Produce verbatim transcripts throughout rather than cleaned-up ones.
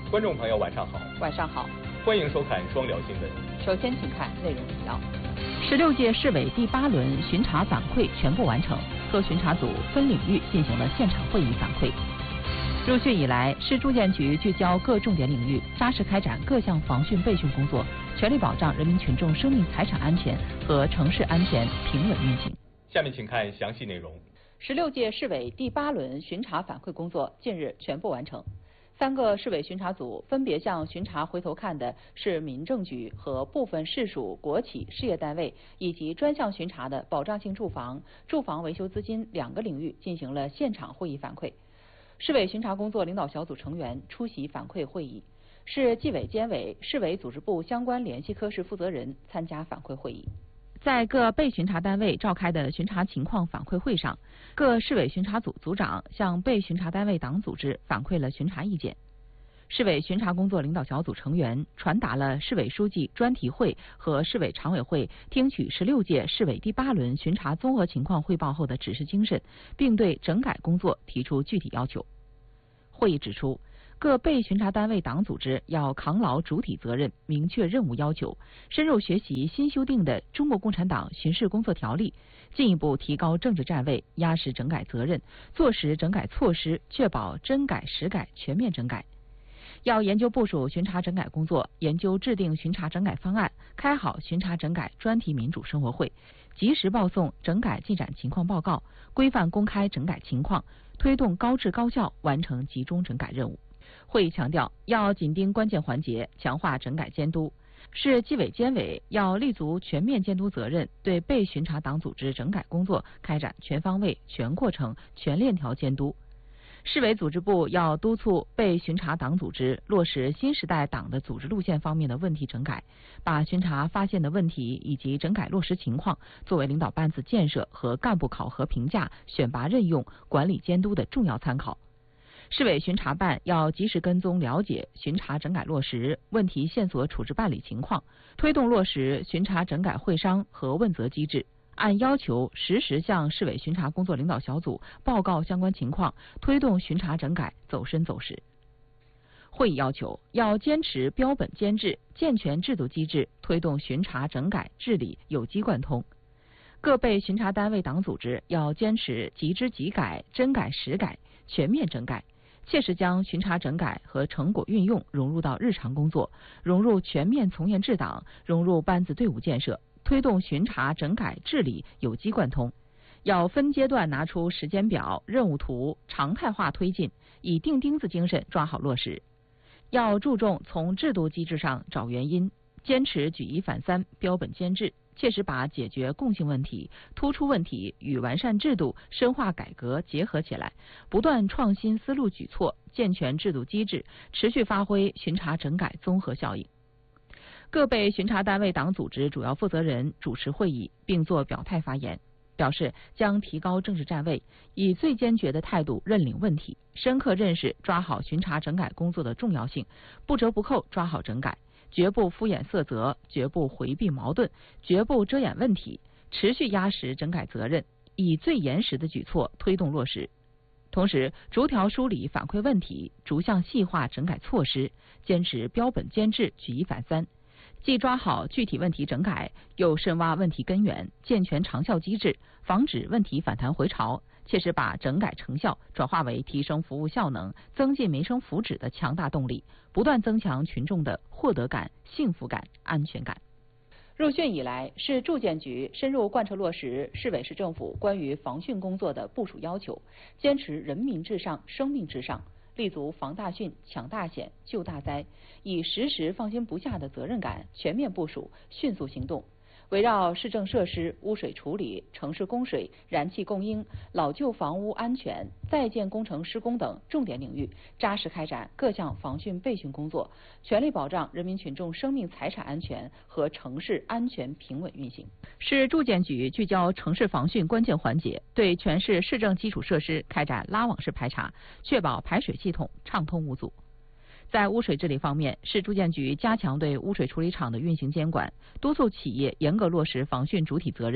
观众朋友，晚上好。 晚上好， 欢迎收看双聊新闻。 首先，请看内容提要： 十六届市委第八轮巡查反馈全部完成，各巡查组分领域进行了现场会议反馈。入汛以来，市住建局聚焦各重点领域，扎实开展各项防汛备汛工作，全力保障人民群众生命财产安全和城市安全平稳运行。 下面请看详细内容。 十六届市委第八轮巡查反馈工作近日全部完成。三个市委巡查组分别向巡查回头看的是民政局和部分市属国企事业单位以及专项巡查的保障性住房、住房维修资金两个领域进行了现场会议反馈。市委巡查工作领导小组成员出席反馈会议，市纪委监委、市委组织部相关联系科室负责人参加反馈会议。 在各被巡查单位召开的巡查情况反馈会上，各市委巡查组组长向被巡查单位党组织反馈了巡查意见。市委巡查工作领导小组成员传达了市委书记专题会和市委常委会听取十六届市委第八轮巡查综合情况汇报后的指示精神，并对整改工作提出具体要求。会议指出，各被巡查单位党组织要扛牢主体责任，明确任务要求，深入学习新修订的《中国共产党巡视工作条例》，进一步提高政治站位，压实整改责任，做实整改措施，确保真改实改全面整改。要研究部署巡查整改工作，研究制定巡查整改方案，开好巡查整改专题民主生活会，及时报送整改进展情况报告，规范公开整改情况，推动高质高效完成集中整改任务。会议强调，要紧盯关键环节，强化整改监督。市纪委监委要立足全面监督责任，对被巡查党组织整改工作开展全方位、全过程、全链条监督。市委组织部要督促被巡查党组织落实新时代党的组织路线方面的问题整改，把巡查发现的问题以及整改落实情况作为领导班子建设和干部考核评价、选拔任用、管理监督的重要参考。市委巡查办要及时跟踪了解巡查整改落实问题线索处置办理情况，推动落实巡查整改会商和问责机制，按要求实时向市委巡查工作领导小组报告相关情况，推动巡查整改走深走实。会议要求，要坚持标本兼治，健全制度机制，推动巡查整改治理有机贯通。各被巡查单位党组织要坚持即知即改、真改实改、全面整改，切实将巡查整改和成果运用融入到日常工作，融入全面从严治党，融入班子队伍建设，推动巡查整改治理有机贯通。要分阶段拿出时间表、任务图，常态化推进，以钉钉子精神抓好落实。要注重从制度机制上找原因，坚持举一反三、标本兼治，切实把解决共性问题、突出问题与完善制度、深化改革结合起来，不断创新思路举措，健全制度机制，持续发挥巡查整改综合效应。各被巡查单位党组织主要负责人主持会议并作表态发言，表示将提高政治站位，以最坚决的态度认领问题，深刻认识抓好巡查整改工作的重要性，不折不扣抓好整改，绝不敷衍塞责，绝不回避矛盾，绝不遮掩问题，持续压实整改责任，以最严实的举措推动落实。同时，逐条梳理反馈问题，逐项细化整改措施，坚持标本兼治、举一反三，既抓好具体问题整改，又深挖问题根源，健全长效机制，防止问题反弹回潮，切实把整改成效转化为提升服务效能、增进民生福祉的强大动力，不断增强群众的获得感、幸福感、安全感。 入汛以来，市住建局深入贯彻落实市委市政府关于防汛工作的部署要求，坚持人民至上、生命至上，立足防大汛、抢大险、救大灾，以时时放心不下的责任感，全面部署、迅速行动。围绕市政设施、污水处理、城市供水、燃气供应、老旧房屋安全、在建工程施工等重点领域，扎实开展各项防汛备汛工作，全力保障人民群众生命财产安全和城市安全平稳运行。 市住建局聚焦城市防汛关键环节，对全市市政基础设施开展拉网式排查，确保排水系统畅通无阻。在污水治理方面，市住建局加强对污水处理厂的运行监管，督促企业严格落实防汛主体责任，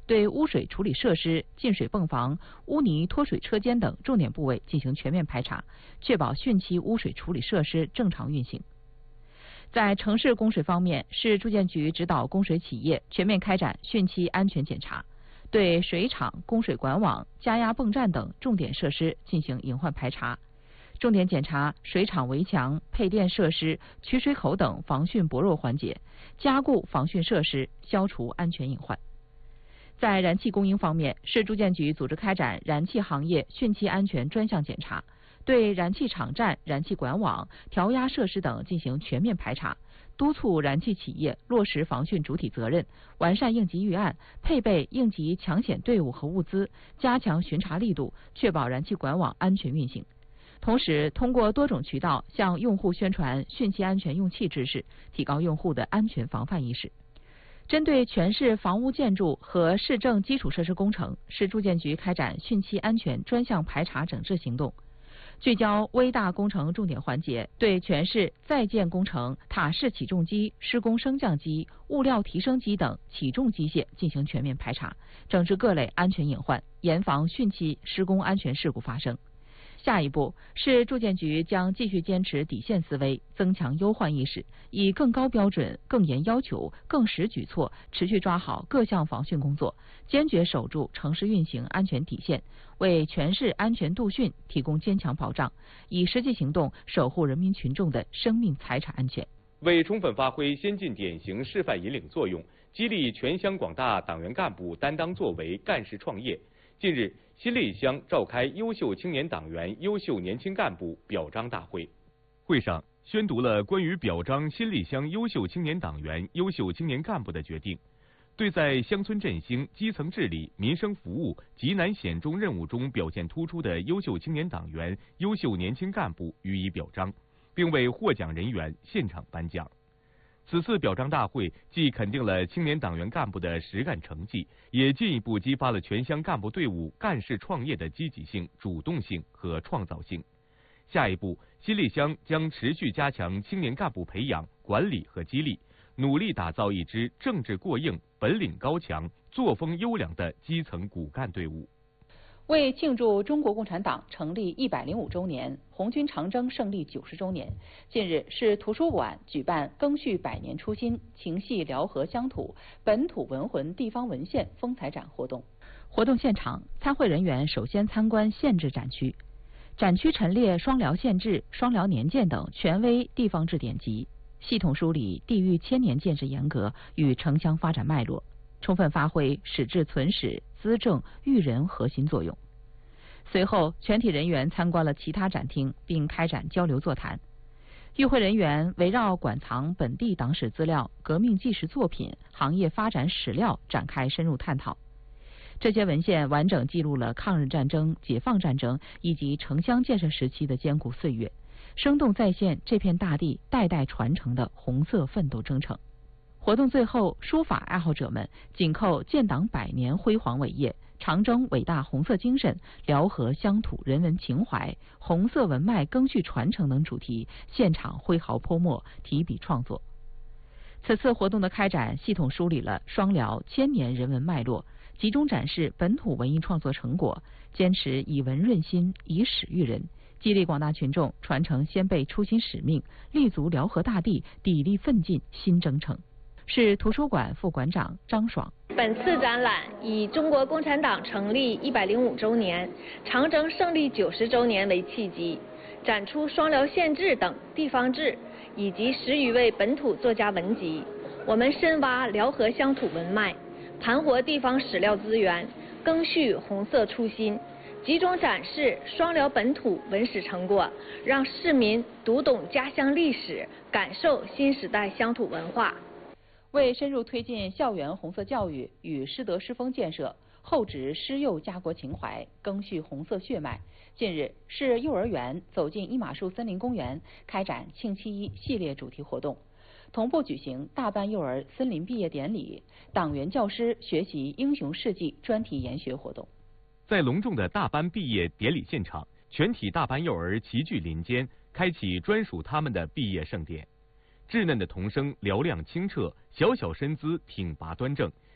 对污水处理设施、进水泵房、污泥脱水车间等重点部位进行全面排查，确保汛期污水处理设施正常运行。在城市供水方面，市住建局指导供水企业全面开展汛期安全检查，对水厂、供水管网、加压泵站等重点设施进行隐患排查，重点检查水厂围墙、配电设施、取水口等防汛薄弱环节，加固防汛设施，消除安全隐患。在燃气供应方面，市住建局组织开展燃气行业汛期安全专项检查，对燃气场站、燃气管网、调压设施等进行全面排查，督促燃气企业落实防汛主体责任，完善应急预案，配备应急抢险队伍和物资，加强巡查力度，确保燃气管网安全运行。同时，通过多种渠道向用户宣传汛期安全用气知识，提高用户的安全防范意识。针对全市房屋建筑和市政基础设施工程，市住建局开展汛期安全专项排查整治行动，聚焦微大工程重点环节，对全市在建工程、塔式起重机、施工升降机、物料提升机等起重机械进行全面排查，整治各类安全隐患，严防汛期施工安全事故发生。下一步，市住建局将继续坚持底线思维，增强忧患意识，以更高标准、更严要求、更实举措，持续抓好各项防汛工作，坚决守住城市运行安全底线，为全市安全度汛提供坚强保障，以实际行动守护人民群众的生命财产安全。 为充分发挥先进典型示范引领作用，激励全乡广大党员干部担当作为、干事创业，近日，新立乡召开优秀青年党员、优秀年轻干部表彰大会。会上宣读了关于表彰新立乡优秀青年党员、优秀青年干部的决定，对在乡村振兴、基层治理、民生服务急难险中任务中表现突出的优秀青年党员、优秀年轻干部予以表彰，并为获奖人员现场颁奖。此次表彰大会既肯定了青年党员干部的实干成绩，也进一步激发了全乡干部队伍干事创业的积极性、主动性和创造性。下一步，新立乡将持续加强青年干部培养、管理和激励，努力打造一支政治过硬、本领高强、作风优良的基层骨干队伍。 为庆祝中国共产党成立一百零五周年、红军长征胜利九十周年，近日市图书馆举办赓续百年初心、情系辽河乡土、本土文魂地方文献风采展活动。 活动现场，参会人员首先参观县志展区，展区陈列双辽县志、双辽年鉴等权威地方志典籍，系统梳理地域千年建制严格与城乡发展脉络，充分发挥史志存史、资政育人核心作用。随后，全体人员参观了其他展厅，并开展交流座谈。与会人员围绕馆藏本地党史资料、革命纪实作品、行业发展史料展开深入探讨。这些文献完整记录了抗日战争、解放战争以及城乡建设时期的艰苦岁月，生动再现这片大地代代传承的红色奋斗征程。活动最后，书法爱好者们紧扣建党百年辉煌伟业、长征伟大红色精神、辽河乡土人文情怀、红色文脉赓续传承等主题，现场挥毫泼墨，提笔创作。此次活动的开展，系统梳理了双辽千年人文脉络，集中展示本土文艺创作成果，坚持以文润心，以史育人，激励广大群众传承先辈初心使命，立足辽河大地，砥砺奋进新征程。市图书馆副馆长张爽。 本次展览以中国共产党成立一百零五周年、长征胜利九十周年为契机，展出双辽县志等地方志以及十余位本土作家文集。我们深挖辽河乡土文脉，盘活地方史料资源，赓续红色初心，集中展示双辽本土文史成果，让市民读懂家乡历史，感受新时代乡土文化。 为深入推进校园红色教育与师德师风建设，厚植师幼家国情怀，赓续红色血脉，近日，市幼儿园走进一马树森林公园，开展庆七一系列主题活动，同步举行大班幼儿森林毕业典礼、党员教师学习英雄事迹专题研学活动。 在隆重的大班毕业典礼现场，全体大班幼儿齐聚林间，开启专属他们的毕业盛典。稚嫩的童声嘹亮清澈，小小身姿挺拔端正，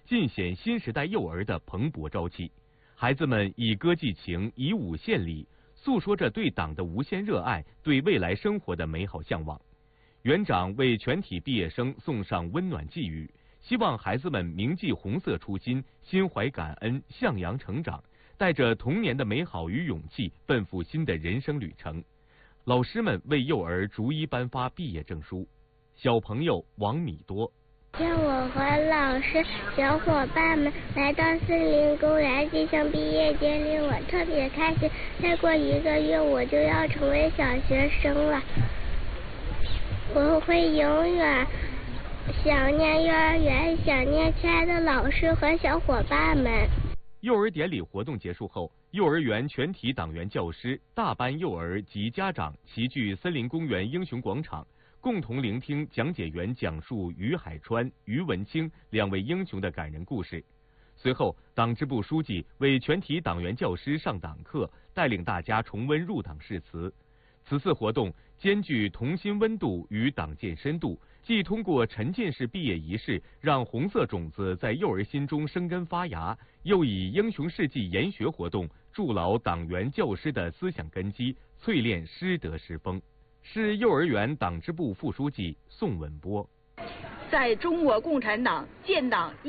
尽显新时代幼儿的蓬勃朝气。孩子们以歌寄情，以舞献礼，诉说着对党的无限热爱，对未来生活的美好向往。园长为全体毕业生送上温暖寄语，希望孩子们铭记红色初心，心怀感恩，向阳成长，带着童年的美好与勇气，奔赴新的人生旅程。老师们为幼儿逐一颁发毕业证书。小朋友王米多。 今天我和老师、小伙伴们来到森林公园进行毕业典礼，我特别开心。再过一个月我就要成为小学生了，我会永远想念幼儿园，想念亲爱的老师和小伙伴们。 幼儿典礼活动结束后，幼儿园全体党员教师、大班幼儿及家长齐聚森林公园英雄广场，共同聆听讲解员讲述于海川、于文清两位英雄的感人故事。随后，党支部书记为全体党员教师上党课，带领大家重温入党誓词。此次活动兼具童心温度与党建深度，既通过沉浸式毕业仪式让红色种子在幼儿心中生根发芽，又以英雄事迹研学活动筑牢党员教师的思想根基，淬炼师德师风。是幼儿园党支部副书记宋文波。 在中国共产党建党